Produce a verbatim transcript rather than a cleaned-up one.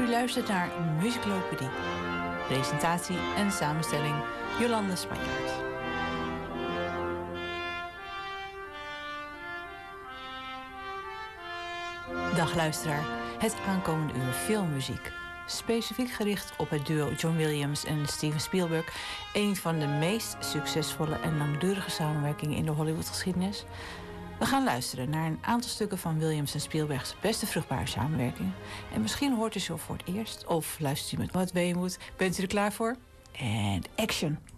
U luistert naar Musicalopedie. Presentatie en samenstelling Jolande Spanjaard. Dag luisteraar, het aankomende uur filmmuziek. Specifiek gericht op het duo John Williams en Steven Spielberg. Een van de meest succesvolle en langdurige samenwerkingen in de Hollywoodgeschiedenis. We gaan luisteren naar een aantal stukken van Williams en Spielberg's beste vruchtbare samenwerking. En misschien hoort u ze voor het eerst of luistert u met wat weemoed. Bent u er klaar voor? En action!